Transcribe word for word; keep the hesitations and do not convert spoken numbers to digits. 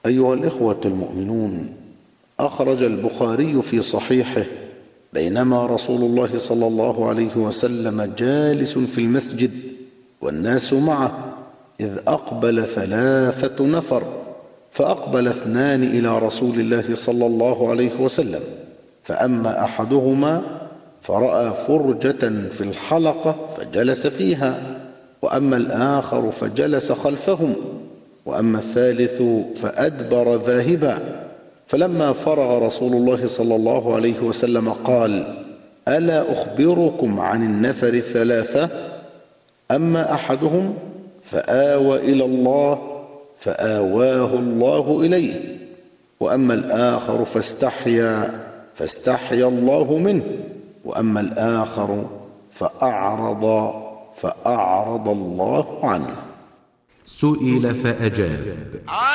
أيها الإخوة المؤمنون، أخرج البخاري في صحيحه بينما رسول الله صلى الله عليه وسلم جالس في المسجد والناس معه إذ أقبل ثلاثة نفر، فأقبل اثنان إلى رسول الله صلى الله عليه وسلم، فأما أحدهما فرأى فرجة في الحلقة فجلس فيها، وأما الآخر فجلس خلفهم، وأما الثالث فأدبر ذاهبا. فلما فرغ رسول الله صلى الله عليه وسلم قال: ألا أخبركم عن النفر الثلاثة؟ أما أحدهم فآوى إلى الله فآواه الله إليه، وأما الآخر فاستحيا فاستحيا الله منه، وأما الآخر فأعرض فأعرض الله عنه. سئل فأجاب: